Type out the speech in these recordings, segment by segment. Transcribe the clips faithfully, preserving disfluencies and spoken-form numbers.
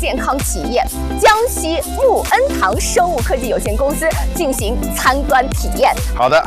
健康企业江西穆恩堂生物科技有限公司进行参观体验。 好的。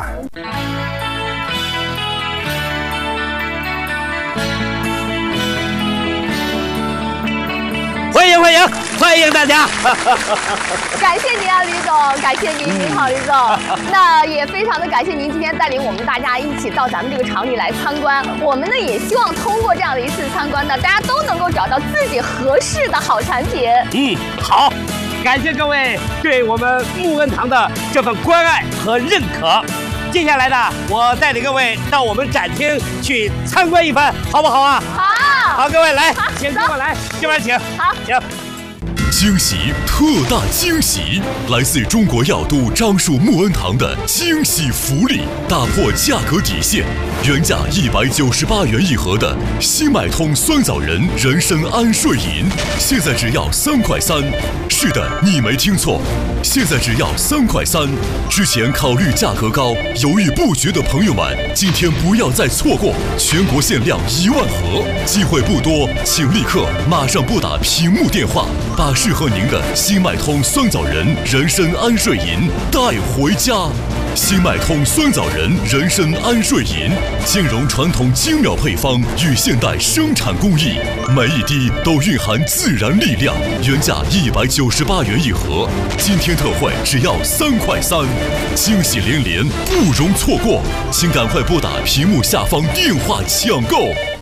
欢迎欢迎欢迎大家！ 感谢您啊，吕总，感谢您，您好，吕总。那也非常的感谢您今天带领我们大家一起到咱们这个厂里来参观。我们呢也希望通过这样的一次参观呢，大家都能够找到自己合适的好产品。 嗯，好，感谢各位对我们穆恩堂的这份关爱和认可。接下来呢，我带领各位到我们展厅去参观一番，好不好啊？ 好， 好，各位来， 好请跟我来，这边请。 好， 请。 惊喜，特大惊喜！来自中国药都樟树穆恩堂的惊喜福利，打破价格底线，原价一百九十八元一盒的新买通酸枣仁人参安睡饮，现在只要三块三。是的，你没听错，现在只要三块三。之前考虑价格高，犹豫不决的朋友们，今天不要再错过，全国限量一万盒，机会不多，请立刻马上拨打屏幕电话，把适合您的新麦通酸枣仁人参安睡饮带回家。新麦通酸枣仁人参安睡饮兼容传统精妙配方与现代生产工艺，每一滴都蕴含自然力量。原价一百九十八元一盒，今天特惠只要三块三，惊喜连连，不容错过，请赶快拨打屏幕下方电话抢购。